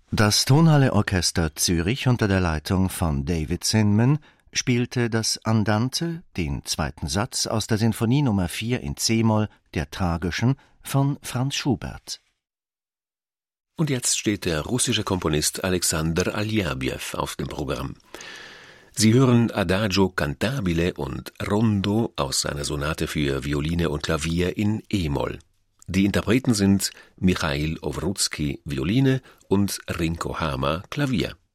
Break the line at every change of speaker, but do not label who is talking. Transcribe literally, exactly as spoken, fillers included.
Das Tonhalle Orchester Zürich unter der Leitung von David Zinman spielte das Andante, den zweiten Satz aus der Sinfonie Nummer vier in c-Moll, der Tragischen, von Franz Schubert.
Und jetzt steht der russische Komponist Alexander Aljabjew auf dem Programm. Sie hören Adagio cantabile und Rondo aus seiner Sonate für Violine und Klavier in e-Moll. Die Interpreten sind Michail Owrutzki, Violine, und Rinko Hama, Klavier.